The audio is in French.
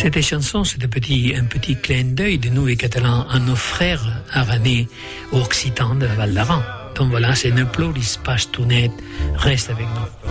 Cette chanson, c'est un petit clin d'œil de nous les Catalans à nos frères aranais ou occitans de la Val d'Aran. Donc voilà, c'est Ne ploris pas, Tounet, reste avec nous.